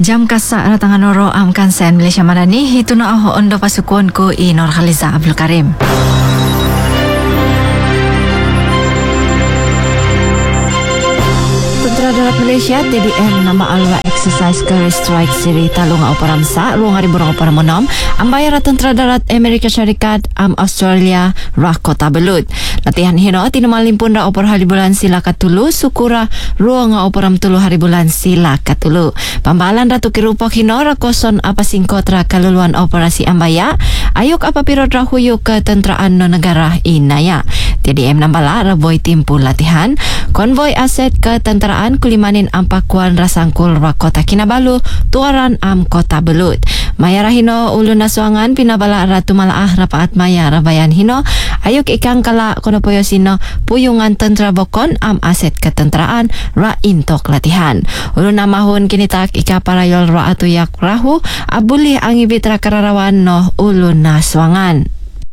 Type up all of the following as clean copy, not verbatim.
Jam kasak na tangan noro kansen Malaysia Madani hitu na aho ondo pasukuan ko i Nur Khaliza Abdul Karim. Tentera Darat Malaysia TDM nama alwa exercise ke strike siri talung operam sa ruang hari burung operam monom ambayar Tentera Darat Amerika Syarikat Australia rah kota belut latihan hino tinumalim pun ra opor hari bulan sila katulu sukura ruang operam tulu hari bulan sila katulu pambalan ratu kirupok hino ra koson apa singkotra kaluluan operasi ambaya ayuk apa pirot ra huyuk ke tenteraan no negara inaya TDM nambala ra boy timpu latihan konvoy aset ke tenteraan kulimanin ampakuan rasangkul ra kota Kinabalu tuaran kota belut mayara hino ulun nasuangan pinabala ratu malaah rapaat maya rabayan hino ayuk ikang kala kono poyo sino puyungan tentera bokon aset ketenteraan ra intok latihan ulun namahun kinitak ika parayol ra atuyak rahu abuli ang ibitra kararawan no ulun nasuangan.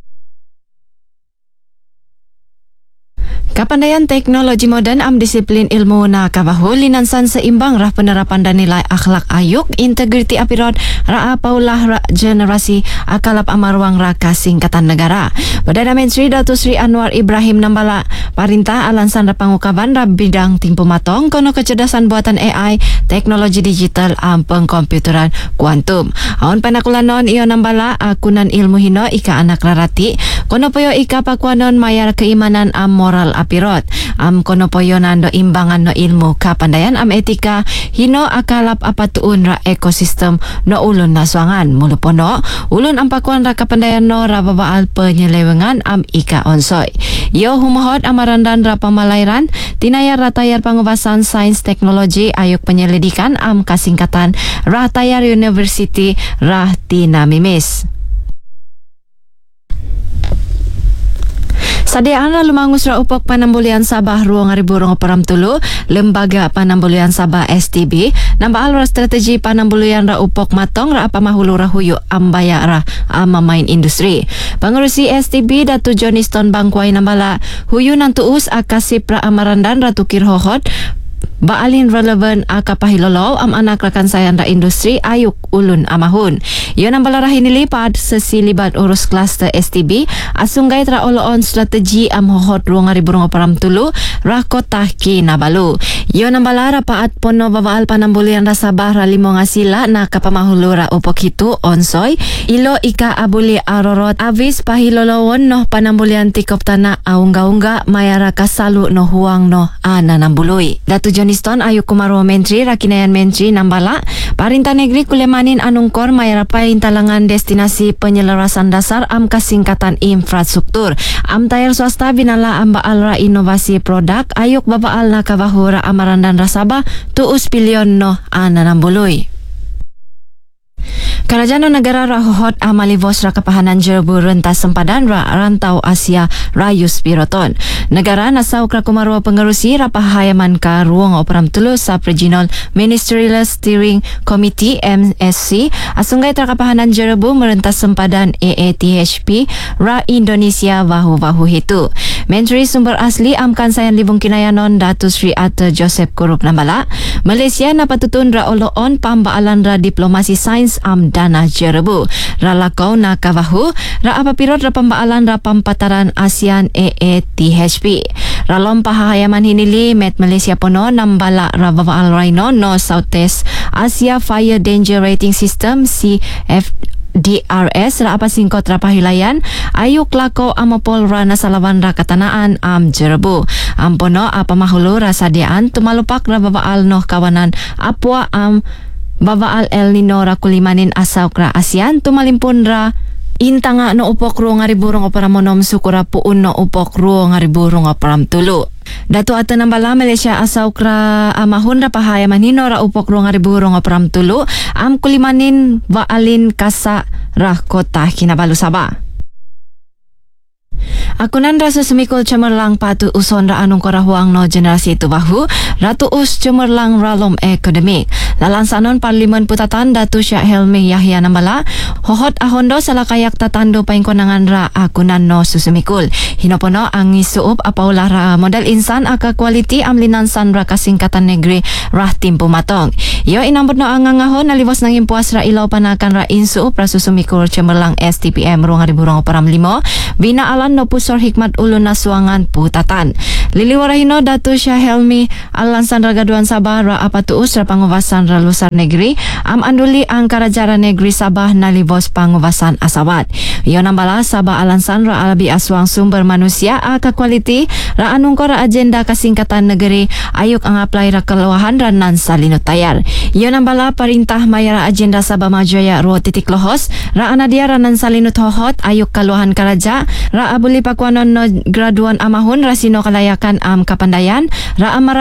Kapandaian teknologi moden disiplin ilmu na kabahu linansan seimbang rah penerapan dan nilai akhlak ayuk integriti apirod ra paulah ra generasi akalap amarwang ra kasingkatan negara. Perdana Menteri Datuk Seri Anwar Ibrahim nambala parintah alansan ra pangukaban ra bidang timpu matong kono kecerdasan buatan AI teknologi digital pengkomputeran kuantum. Aon panakulanon iyo nambala akunan ilmu hino ika anak rarati kono poyo ika pakuanon mayar keimanan moral apirot kono poyo nando imbangan no ilmu kapandayan etika hino akalap apatuun ra ekosistem no ulun naswangan mulupono ulun pakuan ra kapandayan no ra babaal penyelewengan ika onsoy yo humahot amarandan ra pamalairan tinayar ratayar pangubasan sains teknologi ayuk penyelidikan kasingkatan ratayar university rah tinamimis. Sadiaan ra lumangus ra upok panambulian Sabah ruang hari burung operam tulu lembaga panambulian Sabah STB nambaal ra strategi panambulian ra upok matong ra apa mahulu ra huyu ambaya ra main industri pengurusi STB Datu Johniston Bangkwai nambala huyu nantuus akasip ra amarandan ra tukir hohot baalin relevan akapahilolo anak rakan sayan ra industri ayuk ulun amahun. Iyo nang balarahin nilipad sa silibat urus cluster STB asunggay tra oloon strategi hohot ruang hari burung operam tulu ra kota Kinabalu. Iyo nang balara paat pono babaal panambulian ra Sabah ra limo nga sila na kapamahulu ra upok hitu onsoy ilo ika abuli arorot avis pahilolowon no panambulian tikop tana aungga-ungga mayara kasalu no huang no ananambuloy. Datu Johniston ayuk kumaro menteri rakinayan menteri nambala Parintah Negeri kulemanin anungkor mayara paintalangan destinasi penyelarasan dasar kasingkatan infrastruktur tayar swasta binala baal ra inovasi produk ayuk babaal na kabahura amarandan rasaba tuus pilyon no ananambuloy. Kerajaan negara rahohot amalivos ra kapahanan Jerebu rentas sempadan ra rantau Asia Rayus Piroton. Negara nasau kra kumarua pengerusi ra pahayaman ka ruang operam tulu Sub Regional Ministerial Steering Committee MSC asunggay tra kapahanan Jerebu merentas sempadan AATHP ra Indonesia bahu-bahu hitu. Menteri Sumber Asli Kansayan Libung Kinayanon Datu Sri Atta Joseph Kurup nambala Malaysia napatutun ra oloon pambaalan ra diplomasi sains dana Jerebu ralakaw na kabahu ra apapirot ra pambaalan ra pampataran ASEAN AATHP ralom pahayaman hinili Met Malaysia pono nambala ra babaal rhino no Southeast Asia Fire Danger Rating System DRS ra apa singkot ra pahilayan ayuk lako amapol ra nasalawan ra katanaan Jerebu ampono apa mahulu ra sadiaan tumalupak ra babaal no kawanan apwa babaal El Nino ra kulimanin asaw kra ASEAN tumalimpun ra intanga no upok ruang hari burung operam monom sukura puun no upok ruang hari burung operam tulu. Datu ata nambala Malaysia asaw kra amahun ra pahayaman hino ra upok ruang hari burung operam tulu kulimanin baalin kasa ra kota Kinabalu Sabah. Akunan rasa semikul cemerlang patu uson ra anung korahuang no generasi itu bahu ratu us cemerlang ralom akademik Lalansanon Parlimen Putatan Datu Syak Helmi Yahya Nambala hohot ahondo salakayak tatando paingkonangan ra akunan no susumikul. Hinopono ang isuup apaulah ra modal insan aka kualiti amlinansan ra kasingkatan negeri rah timpo matong. Iyo inambot no ang ngahon nalibos ng impuas ra ilaw panakan ra insuup ra susumikul cemerlang STPM ruang riburong param 5 binaalan no pusor hikmat ulun na suangan Putatan. Liliwarahino Datu Syak Helmi Alansan Ragaduan Sabah ra apatuus ra pangubasan ra lusar negeri am anduli ang Karajara Negeri Sabah nalibos pangubasan asawat. Iyo nambala Sabah Alansan ra alabi aswang sumber manusia aka kualiti ra anungko ra agenda kasingkatan negeri ayuk ang apply ra keluahan ra nan salinut tayar. Iyo nambala perintah mayara agenda Sabah Majaya ro titik lohos ra anadia ra nan salinut hohot ayuk keluahan karaja ra abuli pakuanon no graduan amahun rasino kalayakan am kapandayan ra amara